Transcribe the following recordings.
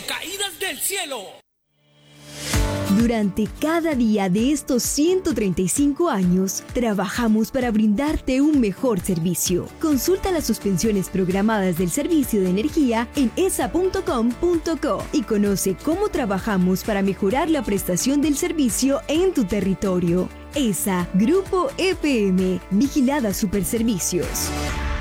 caídas del cielo. Durante cada día de estos 135 años, trabajamos para brindarte un mejor servicio. Consulta las suspensiones programadas del servicio de energía en esa.com.co y conoce cómo trabajamos para mejorar la prestación del servicio en tu territorio. ESA, Grupo EPM, Vigilada Superservicios.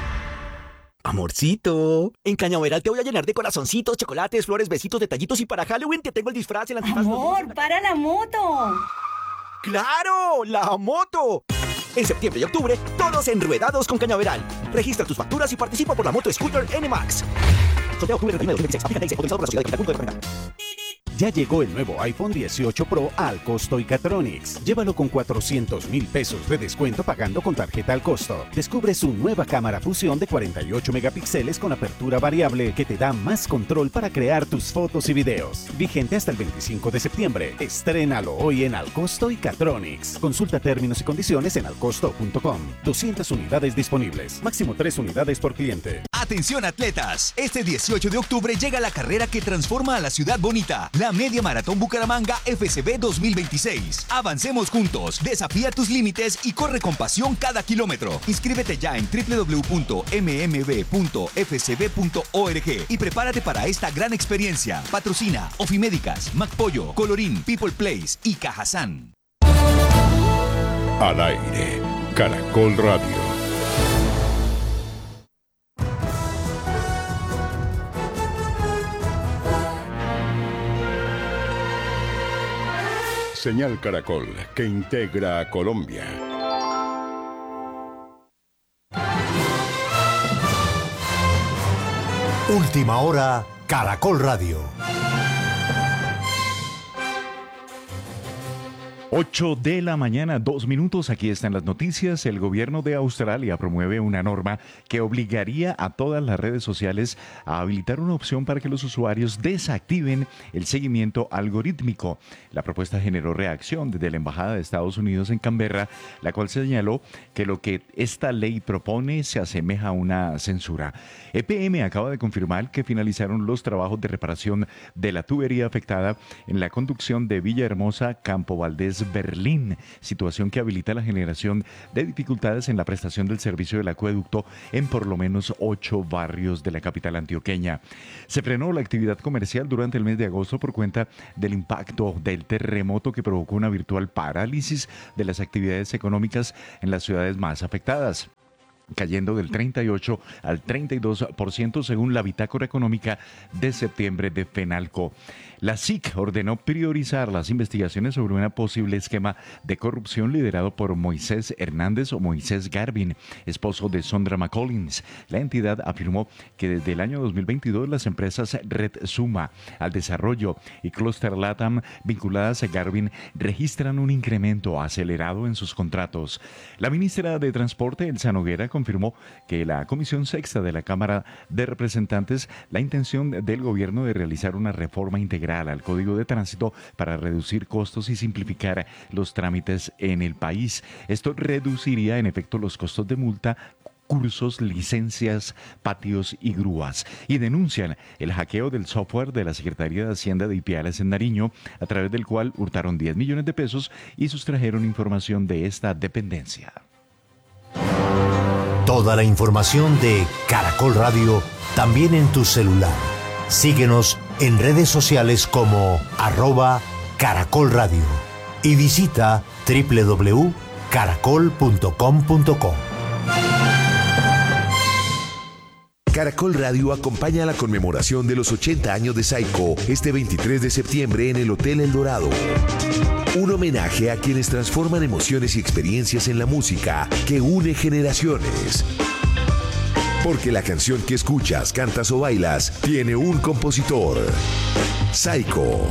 Amorcito, en Cañaveral te voy a llenar de corazoncitos, chocolates, flores, besitos, detallitos y para Halloween te tengo el disfraz, el antifaz. Amor, para la moto. ¡Claro! ¡La moto! En septiembre y octubre, todos enruedados con Cañaveral. Registra tus facturas y participa por la moto Scooter NMAX. Sorteo octubre 31 de 2016. Aplica autorizado por la Sociedad de Capital. Punto de Capital. Ya llegó el nuevo iPhone 18 Pro al costo Icatronics. Llévalo con 400,000 pesos de descuento pagando con tarjeta al costo. Descubre su nueva cámara fusión de 48 megapíxeles con apertura variable que te da más control para crear tus fotos y videos. Vigente hasta el 25 de septiembre. Estrénalo hoy en Al Costo Icatronics. Consulta términos y condiciones en alcosto.com. 200 unidades disponibles. Máximo 3 unidades por cliente. Atención atletas. Este 18 de octubre llega la carrera que transforma a la ciudad bonita. La Media Maratón Bucaramanga FCB 2026. Avancemos juntos, desafía tus límites y corre con pasión cada kilómetro. Inscríbete ya en www.mmb.fcb.org y prepárate para esta gran experiencia. Patrocina Ofimédicas, McPollo, Colorín, People Place y Cajazán. Al aire, Caracol Radio. Señal Caracol, que integra a Colombia. Última hora, Caracol Radio. 8 de la mañana, 2 minutos. Aquí están las noticias. El gobierno de Australia promueve una norma que obligaría a todas las redes sociales a habilitar una opción para que los usuarios desactiven el seguimiento algorítmico. La propuesta generó reacción desde la Embajada de Estados Unidos en Canberra, la cual señaló que lo que esta ley propone se asemeja a una censura. EPM acaba de confirmar que finalizaron los trabajos de reparación de la tubería afectada en la conducción de Villahermosa, Campo Valdés, Berlín, situación que habilita la generación de dificultades en la prestación del servicio del acueducto en por lo menos 8 barrios de la capital antioqueña. Se frenó la actividad comercial durante el mes de agosto por cuenta del impacto del terremoto que provocó una virtual parálisis de las actividades económicas en las ciudades más afectadas, cayendo del 38 al 32% según la bitácora económica de septiembre de FENALCO. La SIC ordenó priorizar las investigaciones sobre un posible esquema de corrupción liderado por Moisés Hernández o Moisés Garvin, esposo de Sondra McCollins. La entidad afirmó que desde el año 2022 las empresas Red Suma al Desarrollo y Cluster Latam vinculadas a Garvin registran un incremento acelerado en sus contratos. La ministra de Transporte, Elsa Noguera, confirmó que la Comisión Sexta de la Cámara de Representantes la intención del gobierno de realizar una reforma integral al Código de Tránsito para reducir costos y simplificar los trámites en el país. Esto reduciría en efecto los costos de multa, cursos, licencias, patios y grúas. Y denuncian el hackeo del software de la Secretaría de Hacienda de Ipiales en Nariño, a través del cual hurtaron 10 millones de pesos y sustrajeron información de esta dependencia. Toda la información de Caracol Radio también en tu celular. Síguenos en redes sociales como @Caracol Radio y visita www.caracol.com.co. Caracol Radio acompaña la conmemoración de los 80 años de Saico este 23 de septiembre en el Hotel El Dorado. Un homenaje a quienes transforman emociones y experiencias en la música que une generaciones. Porque la canción que escuchas, cantas o bailas tiene un compositor. Saico.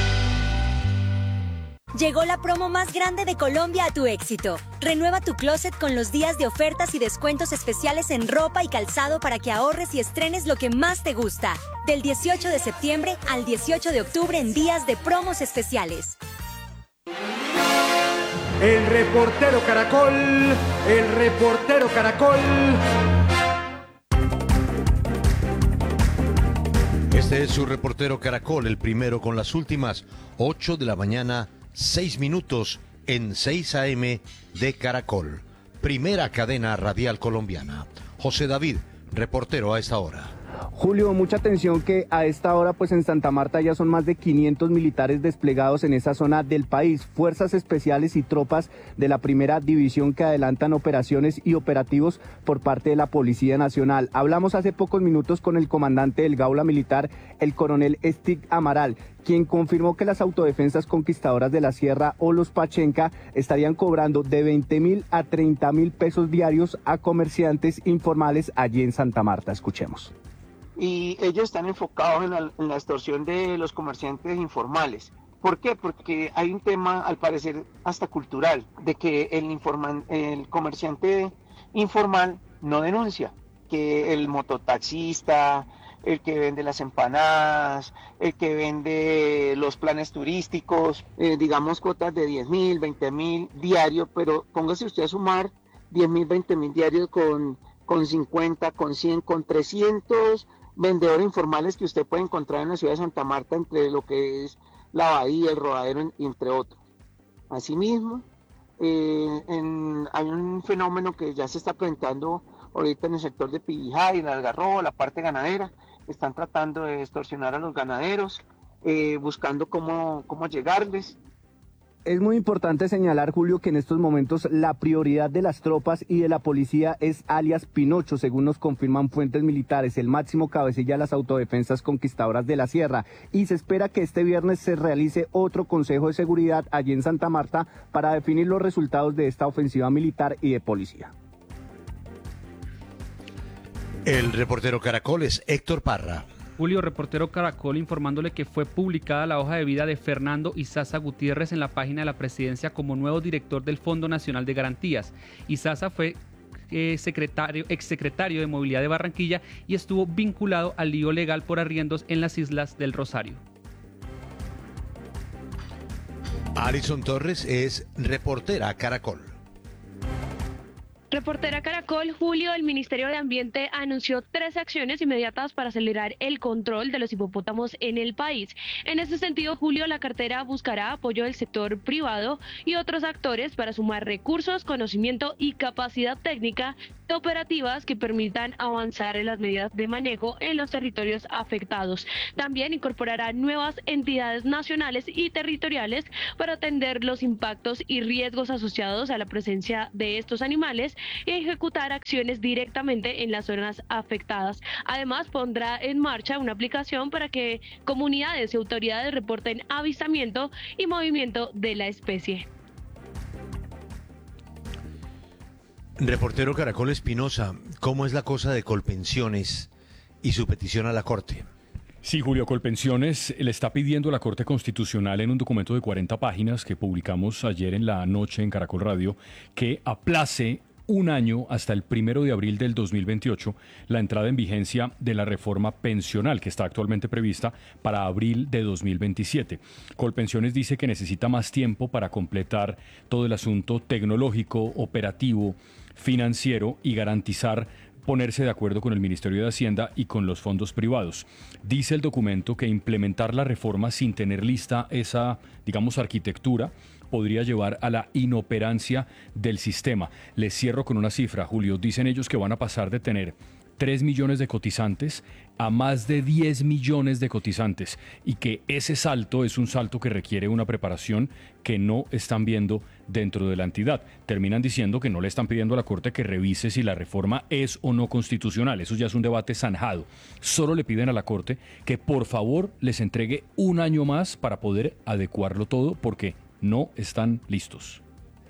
Llegó la promo más grande de Colombia a tu éxito. Renueva tu closet con los días de ofertas y descuentos especiales en ropa y calzado para que ahorres y estrenes lo que más te gusta. Del 18 de septiembre al 18 de octubre en días de promos especiales. El reportero Caracol, el reportero Caracol. Este es su reportero Caracol, el primero con las últimas 8 de la mañana, 6 minutos en 6 AM de Caracol. Primera cadena radial colombiana. José David, reportero a esta hora. Julio, mucha atención que a esta hora pues en Santa Marta ya son más de 500 militares desplegados en esa zona del país, fuerzas especiales y tropas de la primera división que adelantan operaciones y operativos por parte de la Policía Nacional. Hablamos hace pocos minutos con el comandante del Gaula Militar, el coronel Stig Amaral, quien confirmó que las autodefensas conquistadoras de la Sierra o los Pachenca estarían cobrando de 20.000 a 30.000 pesos diarios a comerciantes informales allí en Santa Marta. Escuchemos. Y ellos están enfocados en la extorsión de los comerciantes informales. ¿Por qué? Porque hay un tema, al parecer, hasta cultural, de que el comerciante informal no denuncia, que el mototaxista, el que vende las empanadas, el que vende los planes turísticos, digamos cuotas de 10.000, 20.000 diario, pero póngase usted a sumar 10.000, 20.000 diarios con 50, con 100, con 300 vendedores informales que usted puede encontrar en la ciudad de Santa Marta, entre lo que es la Bahía, el Rodadero, entre otros. Asimismo, hay un fenómeno que ya se está presentando ahorita en el sector de Pibijá y en Algarrobo, la parte ganadera. Están tratando de extorsionar a los ganaderos, buscando cómo llegarles. Es muy importante señalar, Julio, que en estos momentos la prioridad de las tropas y de la policía es alias Pinocho, según nos confirman fuentes militares, el máximo cabecilla de las autodefensas conquistadoras de la Sierra. Y se espera que este viernes se realice otro consejo de seguridad allí en Santa Marta para definir los resultados de esta ofensiva militar y de policía. El reportero Caracol es Héctor Parra. Julio, reportero Caracol, informándole que fue publicada la hoja de vida de Fernando Izaza Gutiérrez en la página de la presidencia como nuevo director del Fondo Nacional de Garantías. Izaza fue exsecretario de Movilidad de Barranquilla y estuvo vinculado al lío legal por arriendos en las Islas del Rosario. Alison Torres es reportera Caracol. Reportera Caracol, Julio, el Ministerio de Ambiente anunció 3 acciones inmediatas para acelerar el control de los hipopótamos en el país. En este sentido, Julio, la cartera buscará apoyo del sector privado y otros actores para sumar recursos, conocimiento y capacidad técnica operativas que permitan avanzar en las medidas de manejo en los territorios afectados. También incorporará nuevas entidades nacionales y territoriales para atender los impactos y riesgos asociados a la presencia de estos animales y ejecutar acciones directamente en las zonas afectadas. Además, pondrá en marcha una aplicación para que comunidades y autoridades reporten avistamiento y movimiento de la especie. Reportero Caracol Espinosa, ¿cómo es la cosa de Colpensiones y su petición a la Corte? Sí, Julio, Colpensiones le está pidiendo a la Corte Constitucional en un documento de 40 páginas que publicamos ayer en la noche en Caracol Radio que aplace un año hasta el 1 de abril del 2028 la entrada en vigencia de la reforma pensional que está actualmente prevista para abril de 2027. Colpensiones dice que necesita más tiempo para completar todo el asunto tecnológico, operativo, financiero y garantizar ponerse de acuerdo con el Ministerio de Hacienda y con los fondos privados. Dice el documento que implementar la reforma sin tener lista esa, digamos, arquitectura podría llevar a la inoperancia del sistema. Les cierro con una cifra, Julio. Dicen ellos que van a pasar de tener 3 millones de cotizantes a más de 10 millones de cotizantes y que ese salto es un salto que requiere una preparación que no están viendo dentro de la entidad. Terminan diciendo que no le están pidiendo a la Corte que revise si la reforma es o no constitucional. Eso ya es un debate zanjado. Solo le piden a la Corte que por favor les entregue un año más para poder adecuarlo todo porque no están listos.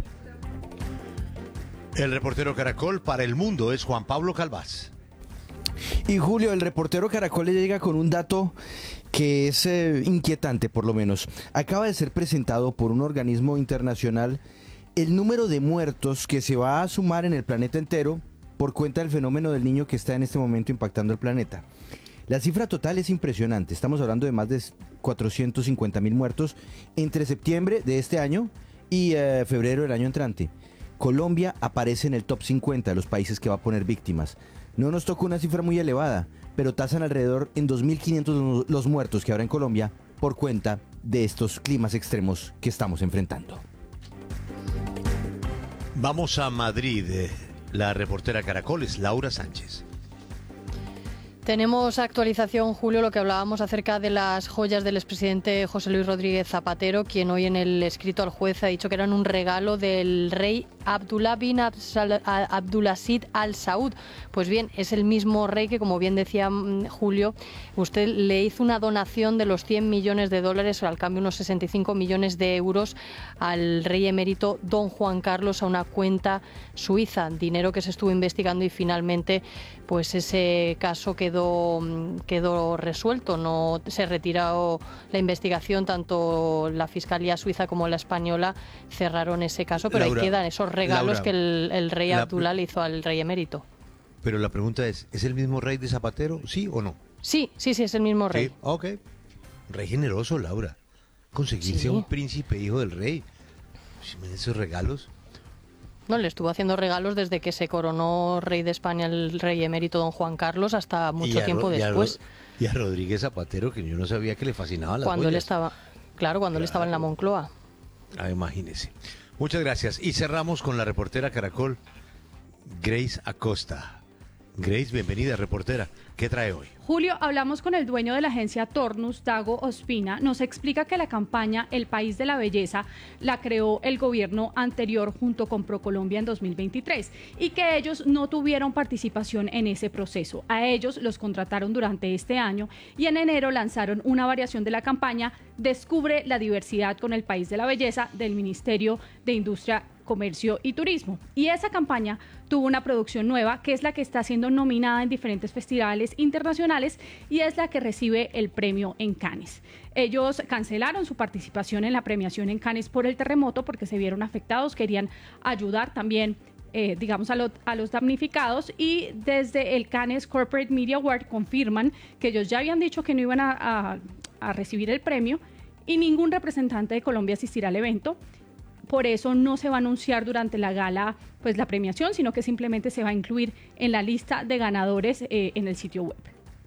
El reportero Caracol para el mundo es Juan Pablo Calvás. Y Julio, el reportero Caracol le llega con un dato que es inquietante por lo menos. Acaba de ser presentado por un organismo internacional el número de muertos que se va a sumar en el planeta entero por cuenta del fenómeno del Niño que está en este momento impactando el planeta. La cifra total es impresionante, estamos hablando de más de 450.000 muertos entre septiembre de este año y febrero del año entrante. Colombia aparece en el top 50 de los países que va a poner víctimas. no nos toca una cifra muy elevada, pero tasan alrededor en 2.500 los muertos que habrá en Colombia por cuenta de estos climas extremos que estamos enfrentando. Vamos a Madrid. La reportera Caracol es Laura Sánchez. Tenemos actualización, Julio, lo que hablábamos acerca de las joyas del expresidente José Luis Rodríguez Zapatero, quien hoy en el escrito al juez ha dicho que eran un regalo del rey Abdullah bin Abdulaziz Al Saud. Pues bien, es el mismo rey que, como bien decía Julio, usted le hizo una donación de los 100 millones de dólares, al cambio unos 65 millones de euros, al rey emérito don Juan Carlos a una cuenta suiza, dinero que se estuvo investigando y finalmente pues ese caso quedó resuelto. No se retiró la investigación, tanto la Fiscalía suiza como la española cerraron ese caso, pero Laura, ahí quedan esos regalos, Laura, que el rey Abdullah le hizo al rey emérito. Pero la pregunta es el mismo rey de Zapatero, sí o no? Sí, es el mismo rey. Sí, ok. Rey generoso, Laura. Conseguirse un príncipe hijo del rey. Esos regalos. No, le estuvo haciendo regalos desde que se coronó rey de España el rey emérito don Juan Carlos hasta mucho tiempo después. Y a Rodríguez Zapatero, que yo no sabía que le fascinaban las cuando joyas. Él estaba, cuando él estaba en la Moncloa. Imagínese. Muchas gracias. Y cerramos con la reportera Caracol, Grace Acosta. Grace, bienvenida, reportera. ¿Qué trae hoy? Julio, hablamos con el dueño de la agencia Tornus, Dago Ospina. Nos explica que la campaña El País de la Belleza la creó el gobierno anterior junto con ProColombia en 2023 y que ellos no tuvieron participación en ese proceso. A ellos los contrataron durante este año y en enero lanzaron una variación de la campaña Descubre la diversidad con el País de la Belleza del Ministerio de Industria, Comercio y Turismo. Y esa campaña tuvo una producción nueva que es la que está siendo nominada en diferentes festivales internacionales y es la que recibe el premio en Cannes. Ellos cancelaron su participación en la premiación en Cannes por el terremoto porque se vieron afectados, querían ayudar también a los damnificados, y desde el Cannes Corporate Media Award confirman que ellos ya habían dicho que no iban a recibir el premio y ningún representante de Colombia asistirá al evento. Por eso no se va a anunciar durante la gala pues la premiación, sino que simplemente se va a incluir en la lista de ganadores en el sitio web.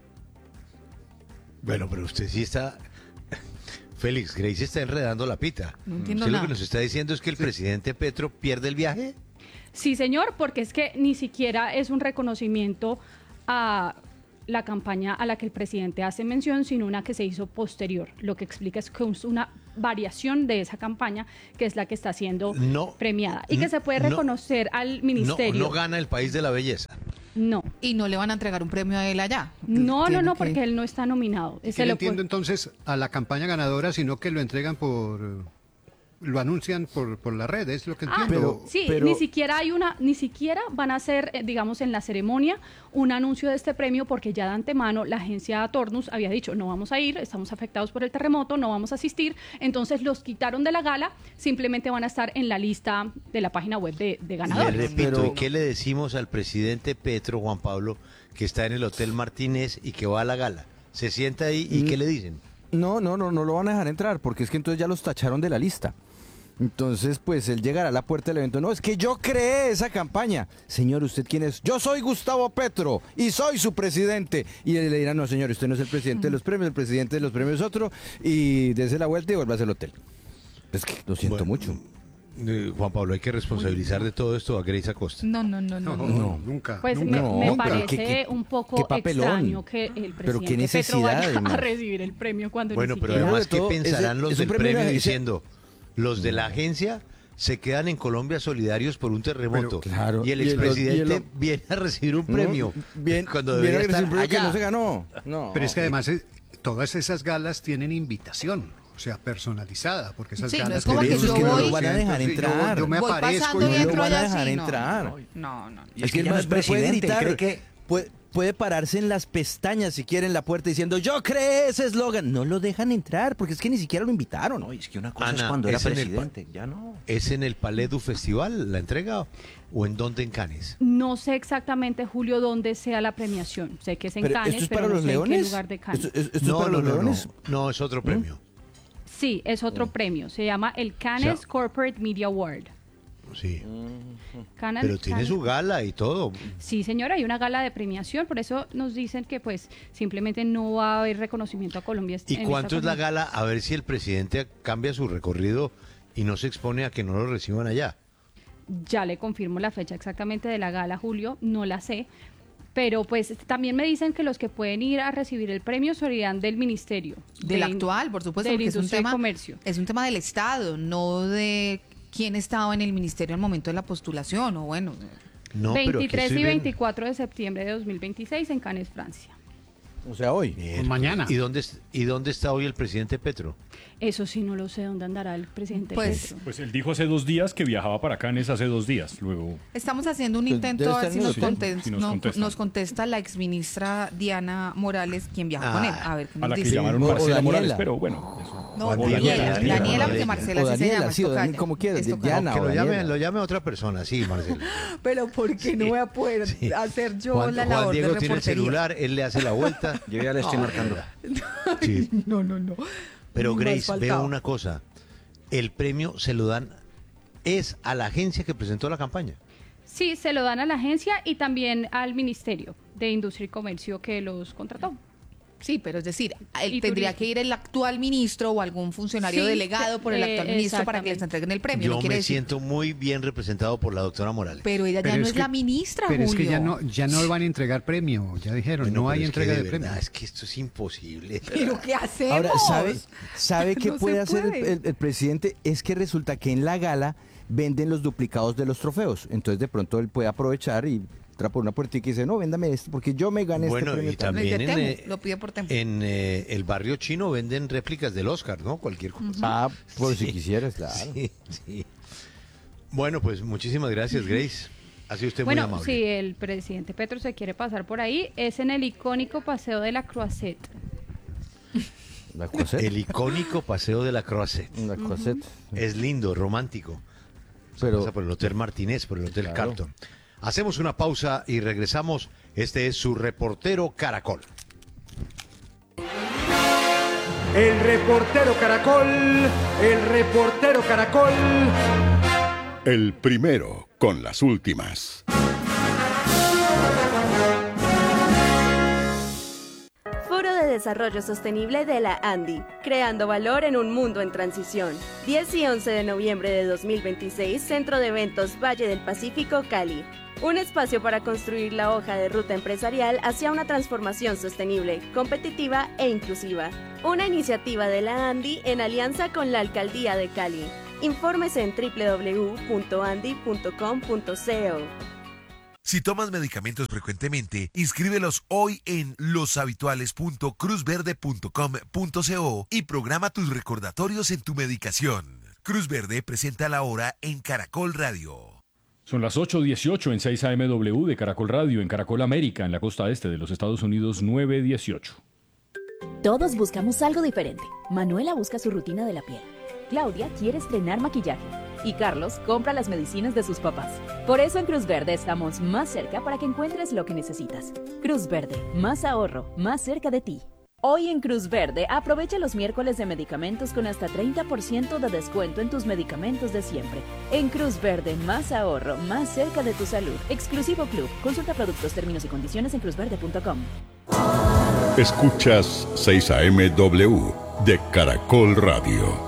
Bueno, pero usted sí está... Félix, Grace está enredando la pita. No entiendo ¿Usted nada. lo que nos está diciendo es que el presidente Petro pierde el viaje? Sí, señor, porque es que ni siquiera es un reconocimiento a la campaña a la que el presidente hace mención, sino una que se hizo posterior. Lo que explica es que es una variación de esa campaña que es la que está siendo premiada y que se puede reconocer al ministerio. No gana el País de la Belleza. No. ¿Y no le van a entregar un premio a él allá? No, porque él no está nominado. No entiendo entonces a la campaña ganadora, sino que lo entregan lo anuncian por la red, es lo que entiendo. Pero ni siquiera van a hacer, digamos, en la ceremonia un anuncio de este premio, porque ya de antemano la agencia Tornus había dicho no vamos a ir, estamos afectados por el terremoto, no vamos a asistir, entonces los quitaron de la gala, simplemente van a estar en la lista de la página web de ganadores. Le repito, ¿y qué le decimos al presidente Petro, Juan Pablo, que está en el Hotel Martínez y que va a la gala? Se sienta ahí y ¿qué le dicen? No lo van a dejar entrar, porque es que entonces ya los tacharon de la lista. Entonces, pues él llegará a la puerta del evento. No, es que yo creé esa campaña. Señor, ¿usted quién es? Yo soy Gustavo Petro y soy su presidente. Y él le dirá, no, señor, usted no es el presidente de los premios, el presidente de los premios es otro. Y dése la vuelta y vuelva al hotel. Es que lo siento mucho. Juan Pablo, hay que responsabilizar de todo esto a Grace Acosta. No, nunca. Pues nunca. Me parece un poco extraño que el presidente Petro vaya a recibir el premio cuando bueno, ni pero siquiera... además, ¿qué pensarán los del premio diciendo? Los de la agencia se quedan en Colombia solidarios por un terremoto. Claro, y el expresidente viene a recibir un premio. Cuando debería estar allá. Que no se ganó. Pero es que además todas esas galas tienen invitación. O sea, personalizada, porque esas galas... No es como que yo no lo van a dejar entrar. Yo me aparezco y no lo van a dejar entrar. No. Es que ya no es presidente, cree que... Puede pararse en las pestañas si quiere en la puerta diciendo yo creé ese eslogan. No lo dejan entrar porque es que ni siquiera lo invitaron. No, es que una cosa es cuando era presidente, ya no. ¿Es en el Palais du Festival la entrega o en dónde en Cannes? No sé exactamente, Julio, dónde sea la premiación. Sé que es en Cannes, pero no sé en qué lugar de Cannes. ¿Esto es para los leones? No, es otro premio. Sí, es otro premio. Se llama el Cannes Corporate Media Award. Sí. Pero tiene su gala y todo. Sí, señora, hay una gala de premiación, por eso nos dicen que pues simplemente no va a haber reconocimiento a Colombia. ¿Y cuánto es la gala? A ver si el presidente cambia su recorrido y no se expone a que no lo reciban allá. Ya le confirmo la fecha exactamente de la gala, Julio, no la sé. Pero pues también me dicen que los que pueden ir a recibir el premio serían del ministerio. Del actual, por supuesto, del porque es un Industria y tema, Comercio. es un tema del Estado, no de quién estaba en el ministerio al momento de la postulación, o bueno. No, 23 y 24 de septiembre de 2026 en Cannes, Francia. O sea, hoy. Mañana. ¿Y dónde está hoy el presidente Petro? Eso sí, no lo sé dónde andará el presidente Petro. Pues él dijo hace 2 días que viajaba para Cannes hace 2 días. Luego Estamos haciendo un intento a ver si nos contesta la exministra Diana Morales, quien viajó con él. A ver qué nos a la dice. que llamaron Marcela Morales, pero bueno. Eso. No, Daniela, porque Marcela sí se llama. Sí, como quieras, Diana. Que lo llame a otra persona, sí, Marcela. Pero ¿por qué no voy a poder hacer yo la labor Juan Diego de tiene el reportería? celular, él le hace la vuelta. Yo ya le estoy marcando. Sí. No. Pero Ni Grace, más veo faltaba. una cosa. El premio se lo dan es a la agencia que presentó la campaña. Sí, se lo dan a la agencia y también al Ministerio de Industria y Comercio que los contrató. Sí, pero es decir, Y tendría turismo. que ir el actual ministro o algún funcionario Sí, delegado por el actual ministro para que les exactamente. entreguen el premio. Yo no quiere me decir- siento muy bien representado por la doctora Morales. Pero ella ya no es la ministra, Pero Julio. es que ya no van a entregar premio, ya dijeron, Bueno, no hay pero es que entrega de verdad, premio. Es que esto es imposible. ¿Pero qué hacemos? Ahora, ¿sabe qué No se puede hacer puede. el presidente? Es que resulta que en la gala venden los duplicados de los trofeos. Entonces, de pronto, él puede aprovechar y entra por una puertita y dice, no, véndame esto, porque yo me gané Bueno, este premio. y también lo pide por Temu. en el barrio chino venden réplicas del Oscar, ¿no? Cualquier cosa. Ah, por si quisieras, claro. Sí. Bueno, pues muchísimas gracias, Grace. Ha sido usted muy Bueno, amable. si el presidente Petro se quiere pasar por ahí, es en el icónico Paseo de la Croisette. ¿La Croisette? El icónico paseo de la Croisette. La Croisette. Es lindo, romántico. Pero pasa por el Hotel Martínez, por el Hotel Claro. Carlton. Hacemos una pausa y regresamos. Este es su reportero Caracol. El reportero Caracol, el reportero Caracol. El primero con las últimas. Foro de Desarrollo Sostenible de la ANDI, creando valor en un mundo en transición. 10 y 11 de noviembre de 2026, Centro de Eventos Valle del Pacífico, Cali. Un espacio para construir la hoja de ruta empresarial hacia una transformación sostenible, competitiva e inclusiva. Una iniciativa de la ANDI en alianza con la Alcaldía de Cali. Infórmese en www.andi.com.co. Si tomas medicamentos frecuentemente, inscríbelos hoy en loshabituales.cruzverde.com.co y programa tus recordatorios en tu medicación. Cruz Verde presenta la hora en Caracol Radio. Son las 8:18 en 6 AMW de Caracol Radio, en Caracol América, en la costa este de los Estados Unidos, 9:18. Todos buscamos algo diferente. Manuela busca su rutina de la piel. Claudia quiere estrenar maquillaje. Y Carlos compra las medicinas de sus papás. Por eso en Cruz Verde estamos más cerca para que encuentres lo que necesitas. Cruz Verde, más ahorro, más cerca de ti. Hoy en Cruz Verde, aprovecha los miércoles de medicamentos con hasta 30% de descuento en tus medicamentos de siempre. En Cruz Verde, más ahorro, más cerca de tu salud. Exclusivo Club. Consulta productos, términos y condiciones en cruzverde.com. Escuchas 6 AMW de Caracol Radio.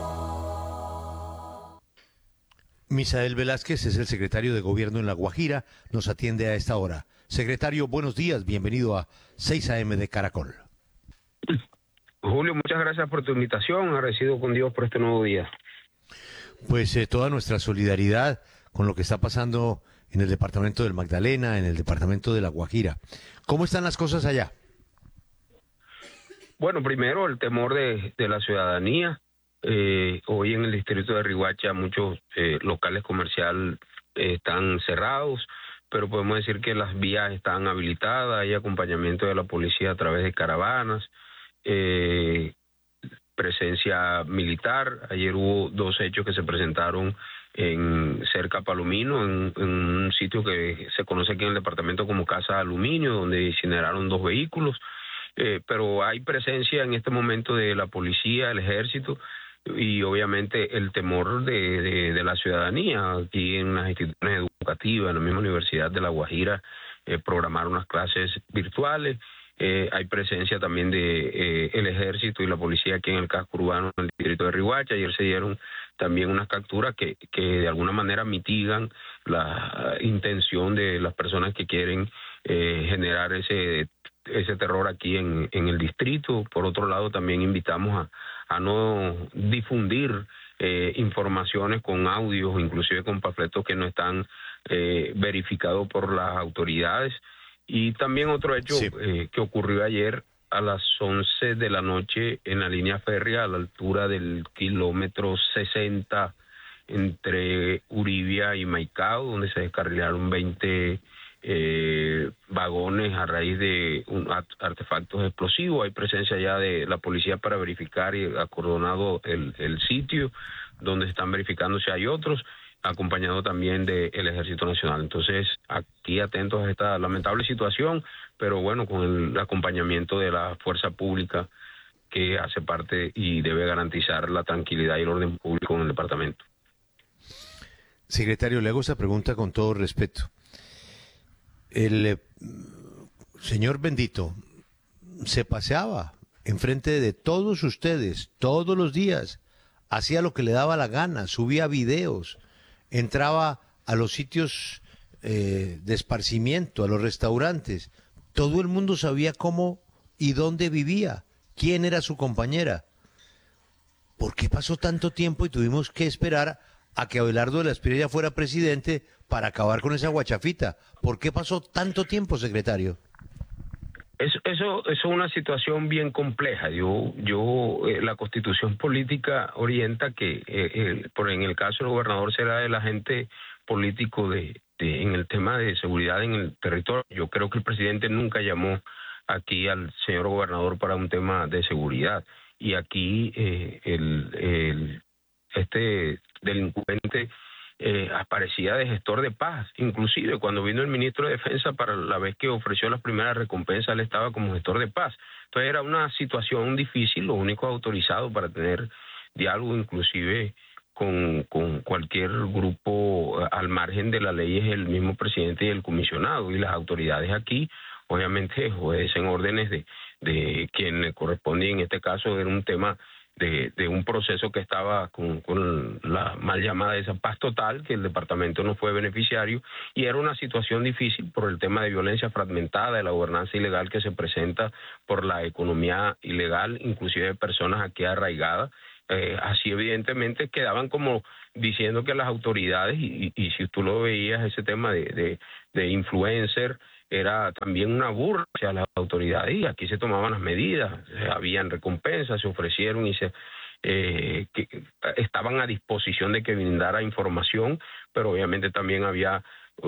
Misael Velázquez es el secretario de Gobierno en La Guajira. Nos atiende a esta hora. Secretario, buenos días. Bienvenido a 6 AM de Caracol. Julio, muchas gracias por tu invitación. Agradecido con Dios por este nuevo día. Pues toda nuestra solidaridad con lo que está pasando en el departamento del Magdalena, en el departamento de La Guajira. ¿Cómo están las cosas allá? Bueno, primero el temor de la ciudadanía. Hoy en el distrito de Riohacha muchos locales comerciales están cerrados, pero podemos decir que las vías están habilitadas, hay acompañamiento de la policía a través de caravanas, presencia militar. Ayer hubo 2 hechos que se presentaron cerca a Palomino, en un sitio que se conoce aquí en el departamento como Casa de Aluminio, donde incineraron 2 vehículos, pero hay presencia en este momento de la policía, el ejército, y obviamente el temor de la ciudadanía. Aquí en las instituciones educativas, en la misma Universidad de La Guajira, programar unas clases virtuales. Hay presencia también de el ejército y la policía aquí en el casco urbano del distrito de Riohacha. Ayer se dieron también unas capturas que de alguna manera mitigan la intención de las personas que quieren generar ese terror aquí en el distrito. Por otro lado, también invitamos a no difundir informaciones con audios, inclusive con panfletos que no están verificados por las autoridades. Y también otro hecho que ocurrió ayer a las 11 de la noche en la línea férrea a la altura del kilómetro 60 entre Uribia y Maicao, donde se descarrilaron 20 vagones a raíz de artefactos explosivos. Hay presencia ya de la policía para verificar y acordonado el sitio donde se están verificando si hay otros, acompañado también del Ejército Nacional. Entonces, aquí atentos a esta lamentable situación, pero bueno, con el acompañamiento de la fuerza pública que hace parte y debe garantizar la tranquilidad y el orden público en el departamento. Secretario, le hago esta pregunta con todo respeto. El señor Bendito se paseaba enfrente de todos ustedes todos los días, hacía lo que le daba la gana, subía videos, entraba a los sitios de esparcimiento, a los restaurantes. Todo el mundo sabía cómo y dónde vivía, quién era su compañera. ¿Por qué pasó tanto tiempo y tuvimos que esperar a que Abelardo de la Espriella fuera presidente para acabar con esa guachafita? ¿Por qué pasó tanto tiempo, secretario? Eso es una situación bien compleja. La Constitución política orienta que, en el caso del gobernador, será el agente político en el tema de seguridad en el territorio. Yo creo que el presidente nunca llamó aquí al señor gobernador para un tema de seguridad. Y aquí este delincuente aparecía de gestor de paz. Inclusive cuando vino el ministro de Defensa para la vez que ofreció las primeras recompensas, él estaba como gestor de paz. Entonces era una situación difícil. Lo único autorizado para tener diálogo inclusive con cualquier grupo al margen de la ley es el mismo presidente y el comisionado, y las autoridades aquí obviamente obedecen órdenes de quien le corresponde. En este caso era un tema de un proceso que estaba con la mal llamada esa paz total, que el departamento no fue beneficiario, y era una situación difícil por el tema de violencia fragmentada, de la gobernanza ilegal que se presenta por la economía ilegal, inclusive de personas aquí arraigadas. Así evidentemente quedaban como diciendo que las autoridades, y si tú lo veías, ese tema de influencer, era también una burla hacia las autoridades, y aquí se tomaban las medidas, habían recompensas, se ofrecieron y que estaban a disposición de que brindara información, pero obviamente también había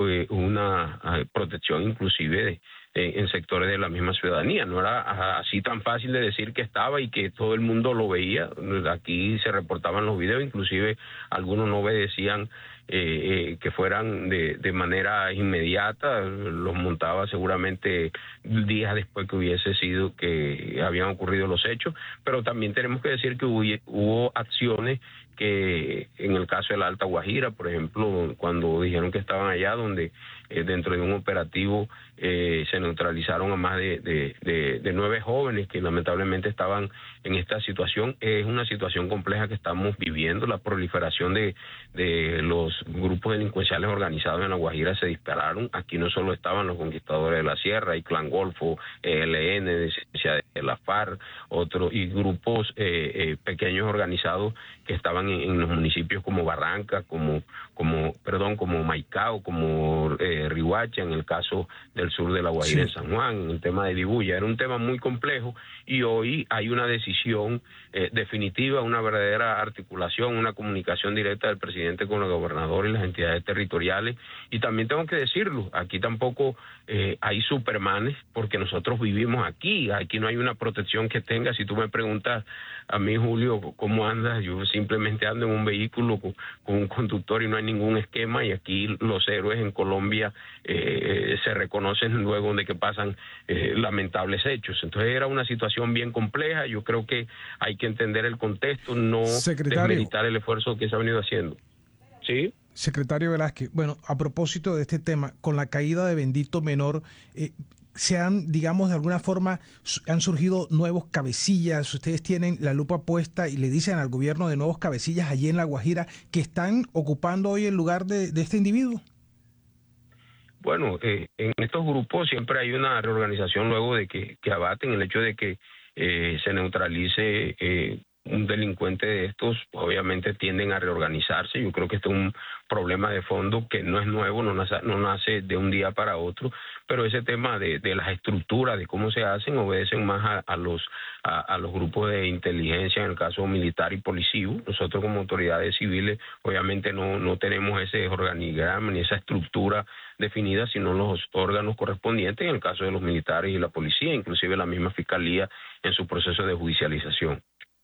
una protección inclusive en sectores de la misma ciudadanía. No era así tan fácil de decir que estaba y que todo el mundo lo veía. Aquí se reportaban los videos, inclusive algunos no obedecían que fueran de manera inmediata, los montaba seguramente días después que hubiese sido que habían ocurrido los hechos, pero también tenemos que decir que hubo acciones que en el caso de la Alta Guajira, por ejemplo, cuando dijeron que estaban allá, donde dentro de un operativo se neutralizaron a más de 9 jóvenes que lamentablemente estaban en esta situación. Es una situación compleja que estamos viviendo. La proliferación de los grupos delincuenciales organizados en La Guajira se dispararon. Aquí no solo estaban los Conquistadores de la Sierra, hay Clan Golfo, ELN, de la FARC, otros, y grupos pequeños organizados que estaban en los municipios como Barranca, como Maicao, como Riohacha, en el caso del sur de La Guajira, en San Juan, en el tema de Dibuya. Era un tema muy complejo, y hoy hay una decisión definitiva, una verdadera articulación, una comunicación directa del presidente con el gobernador y las entidades territoriales. Y también tengo que decirlo, aquí tampoco hay supermanes, porque nosotros vivimos aquí no hay una protección que tenga. Si tú me preguntas a mí, Julio, cómo andas. Yo simplemente ando en un vehículo con un conductor y no hay ningún esquema, y aquí los héroes en Colombia se reconocen luego de que pasan lamentables hechos. Entonces era una situación bien compleja. Yo creo que hay que entender el contexto, no desmeritar el esfuerzo que se ha venido haciendo. ¿Sí? Secretario Velázquez, bueno, a propósito de este tema, con la caída de Bendito Menor, se han, digamos, de alguna forma, han surgido nuevos cabecillas. Ustedes tienen la lupa puesta y le dicen al gobierno de nuevos cabecillas allí en La Guajira que están ocupando hoy el lugar de este individuo. Bueno, en estos grupos siempre hay una reorganización luego de que abaten el hecho de que se neutralice un delincuente de estos. Obviamente tienden a reorganizarse. Yo creo que este es un problema de fondo que no es nuevo, no nace de un día para otro, pero ese tema de las estructuras, de cómo se hacen, obedecen más a los grupos de inteligencia, en el caso militar y policivo. Nosotros como autoridades civiles obviamente no tenemos ese organigrama ni esa estructura definida, sino los órganos correspondientes, en el caso de los militares y la policía, inclusive la misma fiscalía en su proceso de judicialización.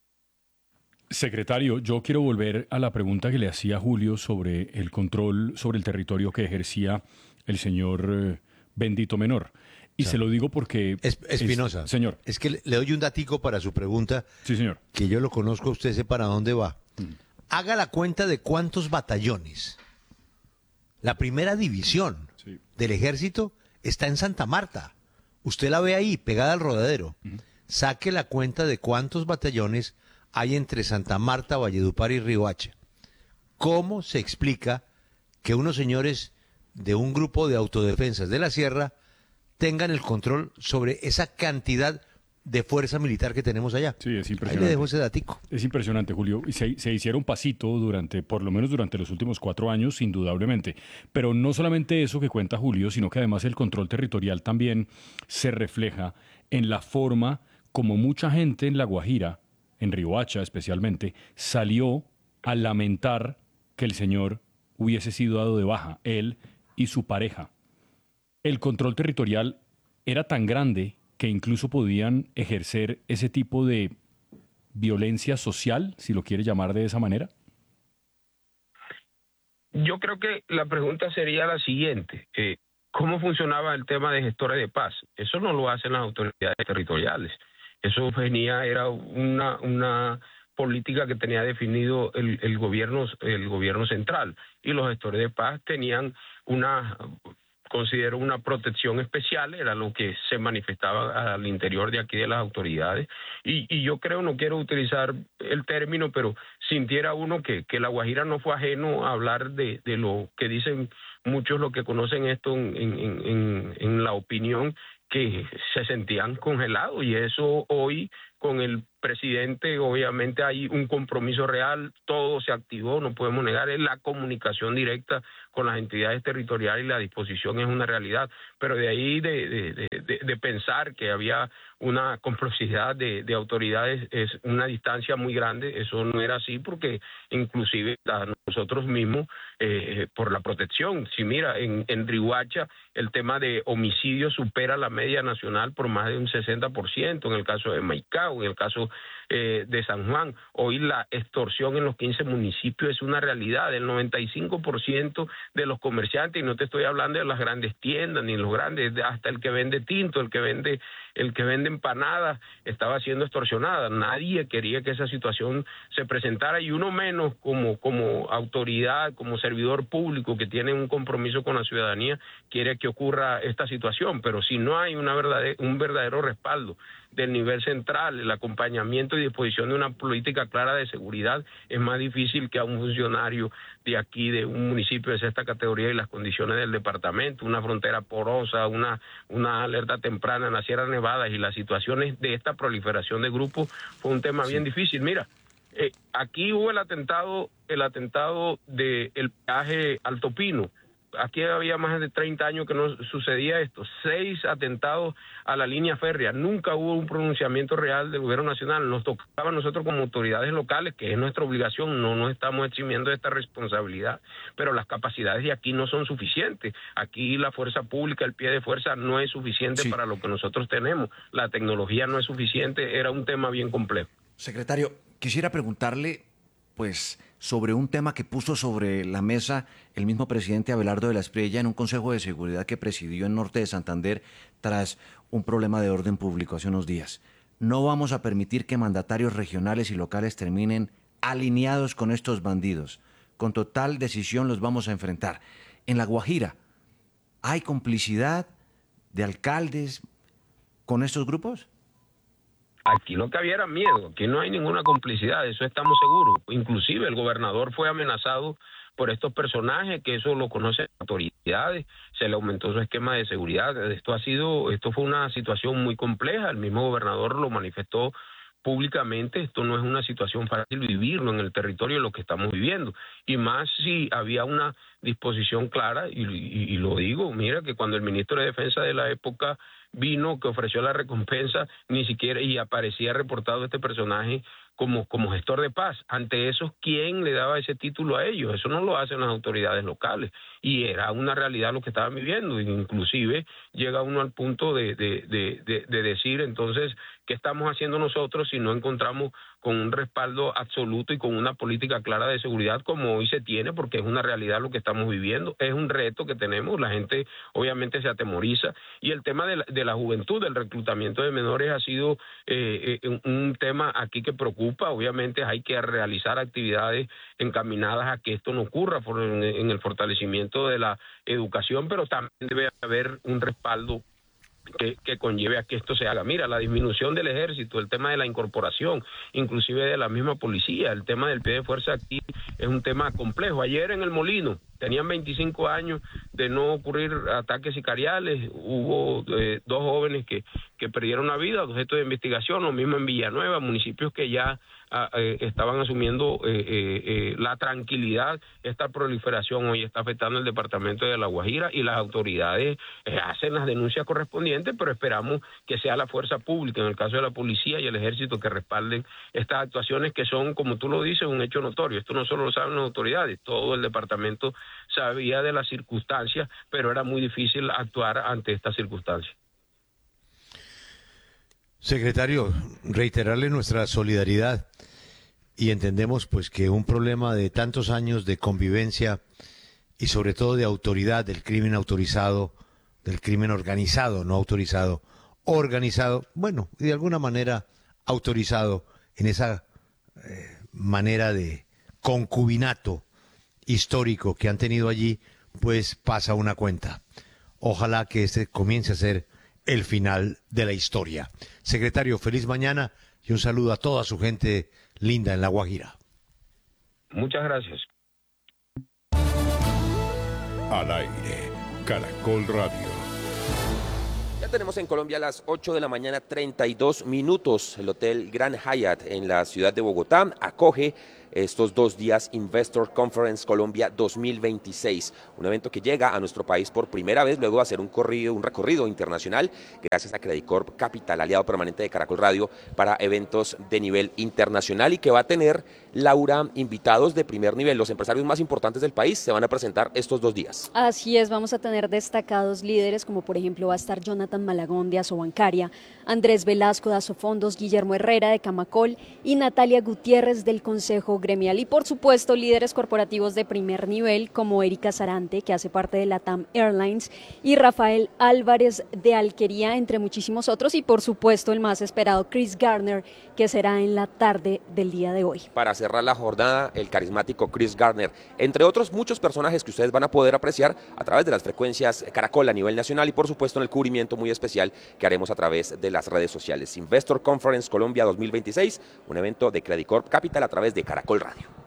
Secretario, yo quiero volver a la pregunta que le hacía Julio sobre el control sobre el territorio que ejercía el señor Bendito Menor. Y se lo digo porque... Espinosa, señor. Es que le doy un datico para su pregunta. Sí, señor. Que yo lo conozco, usted sé para dónde va. Haga la cuenta de cuántos batallones. La primera división del ejército está en Santa Marta. Usted la ve ahí, pegada al Rodadero. Saque la cuenta de cuántos batallones hay entre Santa Marta, Valledupar y Riohacha. ¿Cómo se explica que unos señores de un grupo de autodefensas de la sierra tengan el control sobre esa cantidad de fuerza militar que tenemos allá? Sí, es impresionante. Ahí le dejo ese datico. Es impresionante, Julio. Y se hicieron pasito por lo menos durante los últimos 4 años, indudablemente. Pero no solamente eso que cuenta Julio, sino que además el control territorial también se refleja en la forma como mucha gente en La Guajira, en Riohacha especialmente, salió a lamentar que el señor hubiese sido dado de baja, él y su pareja. El control territorial era tan grande que incluso podían ejercer ese tipo de violencia social, si lo quiere llamar de esa manera. Yo creo que la pregunta sería la siguiente. ¿Cómo funcionaba el tema de gestores de paz? Eso no lo hacen las autoridades territoriales. Eso era una política que tenía definido el gobierno central, y los gestores de paz tenían considero una protección especial, era lo que se manifestaba al interior de aquí de las autoridades, y yo creo, no quiero utilizar el término, pero sintiera uno que La Guajira no fue ajeno a hablar de lo que dicen muchos, lo que conocen esto en la opinión, que se sentían congelados, y eso hoy con el presidente obviamente hay un compromiso real, todo se activó, no podemos negar, es la comunicación directa con las entidades territoriales y la disposición es una realidad, pero de ahí de pensar que había una complicidad de autoridades es una distancia muy grande. Eso no era así, porque inclusive a nosotros mismos por la protección, si mira, en Riohacha el tema de homicidio supera la media nacional por más de un 60%, en el caso de Maicao, en el caso de San Juan. Hoy la extorsión en los 15 municipios es una realidad. El 95% de los comerciantes, y no te estoy hablando de las grandes tiendas ni los grandes, hasta el que vende tinto, el que vende empanadas, estaba siendo extorsionada. Nadie quería que esa situación se presentara, y uno menos como autoridad, como servidor público que tiene un compromiso con la ciudadanía, quiere que ocurra esta situación. Pero si no hay un verdadero respaldo del nivel central, el acompañamiento y disposición de una política clara de seguridad, es más difícil que a un funcionario de aquí, de un municipio de sexta categoría, y las condiciones del departamento, una frontera porosa, una alerta temprana en la Sierra Nevada, y las situaciones de esta proliferación de grupos, fue un tema bien difícil. Mira, aquí hubo el atentado del peaje Alto Pino. Aquí había más de 30 años que no sucedía esto. 6 atentados a la línea férrea. Nunca hubo un pronunciamiento real del gobierno nacional. Nos tocaba a nosotros como autoridades locales, que es nuestra obligación, no nos estamos eximiendo de esta responsabilidad, pero las capacidades de aquí no son suficientes. Aquí la fuerza pública, el pie de fuerza no es suficiente para lo que nosotros tenemos. La tecnología no es suficiente. Era un tema bien complejo. Secretario, quisiera preguntarle, pues, sobre un tema que puso sobre la mesa el mismo presidente Abelardo de la Espriella en un Consejo de Seguridad que presidió en Norte de Santander tras un problema de orden público hace unos días. No vamos a permitir que mandatarios regionales y locales terminen alineados con estos bandidos. Con total decisión los vamos a enfrentar. En La Guajira, ¿hay complicidad de alcaldes con estos grupos? Aquí lo que había era miedo, aquí no hay ninguna complicidad, de eso estamos seguros. Inclusive el gobernador fue amenazado por estos personajes, que eso lo conocen las autoridades, se le aumentó su esquema de seguridad. Esto fue una situación muy compleja, el mismo gobernador lo manifestó públicamente. Esto no es una situación fácil vivirlo en el territorio de lo que estamos viviendo, y más si había una disposición clara, y lo digo, mira que cuando el ministro de Defensa de la época vino, que ofreció la recompensa, ni siquiera, y aparecía reportado este personaje como gestor de paz. Ante eso, ¿quién le daba ese título a ellos? Eso no lo hacen las autoridades locales, y era una realidad lo que estaban viviendo. Inclusive llega uno al punto de decir, entonces, ¿qué estamos haciendo nosotros si no encontramos con un respaldo absoluto y con una política clara de seguridad como hoy se tiene? Porque es una realidad lo que estamos viviendo, es un reto que tenemos, la gente obviamente se atemoriza, y el tema de la juventud, del reclutamiento de menores ha sido un tema aquí que preocupa. Obviamente hay que realizar actividades encaminadas a que esto no ocurra en el fortalecimiento de la educación, pero también debe haber un respaldo que conlleve a que esto se haga. Mira, la disminución del ejército, el tema de la incorporación, inclusive de la misma policía, el tema del pie de fuerza aquí es un tema complejo. Ayer en El Molino tenían 25 años de no ocurrir ataques sicariales, hubo 2 jóvenes que perdieron la vida, objeto de investigación, lo mismo en Villanueva, municipios que ya estaban asumiendo la tranquilidad. Esta proliferación hoy está afectando el departamento de La Guajira, y las autoridades hacen las denuncias correspondientes, pero esperamos que sea la fuerza pública, en el caso de la policía y el ejército, que respalden estas actuaciones que son, como tú lo dices, un hecho notorio. Esto no solo lo saben las autoridades, todo el departamento sabía de las circunstancias, pero era muy difícil actuar ante estas circunstancias. Secretario, reiterarle nuestra solidaridad, y entendemos pues que un problema de tantos años de convivencia y sobre todo de autoridad del crimen autorizado, del crimen organizado, no autorizado, organizado, bueno, y de alguna manera autorizado en esa manera de concubinato histórico que han tenido allí, pues pasa una cuenta. Ojalá que este comience a ser el final de la historia. Secretario, feliz mañana y un saludo a toda su gente linda en La Guajira. Muchas gracias. Al aire, Caracol Radio. Ya tenemos en Colombia a las 8 de la mañana 32 minutos. El Hotel Grand Hyatt en la ciudad de Bogotá acoge estos 2 días Investor Conference Colombia 2026, un evento que llega a nuestro país por primera vez luego de hacer un recorrido internacional gracias a Credit Corp Capital, aliado permanente de Caracol Radio para eventos de nivel internacional, y que va a tener, Laura, invitados de primer nivel. Los empresarios más importantes del país se van a presentar estos 2 días. Así es, vamos a tener destacados líderes como por ejemplo va a estar Jonathan Malagón de Asobancaria, Andrés Velasco de Asofondos, Guillermo Herrera de Camacol y Natalia Gutiérrez del Consejo Gremial, y por supuesto líderes corporativos de primer nivel como Erika Sarante, que hace parte de LATAM Airlines, y Rafael Álvarez de Alquería, entre muchísimos otros, y por supuesto el más esperado, Chris Gardner, que será en la tarde del día de hoy. Para cerrar la jornada, el carismático Chris Gardner, entre otros muchos personajes que ustedes van a poder apreciar a través de las frecuencias Caracol a nivel nacional, y por supuesto en el cubrimiento muy especial que haremos a través de las redes sociales. Investor Conference Colombia 2026, un evento de Credit Corp Capital a través de Caracol Radio.